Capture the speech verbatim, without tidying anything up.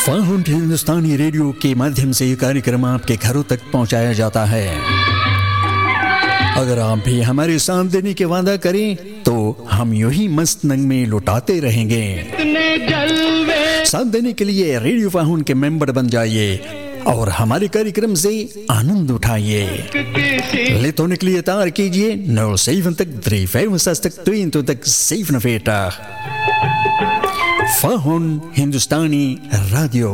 Found हिंदुस्तानी radio के माध्यम से ये कार्यक्रम आपके घरों तक पहुंचाया जाता है। अगर आप भी हमारे साथ देने के वादा करें तो हम यूं ही मस्त नंग में लुटाते रहेंगे। साथ देने के लिए रेडियो फाउंड के मेंबर बन जाइए और हमारे कार्यक्रम से आनंद उठाइए। ले तो निकलिए तार कीजिए नौ सेवन तक थ्री फाइव तक तो इन तो तक सेवन फेटा फाउंड हिंदुस्तानी रेडियो।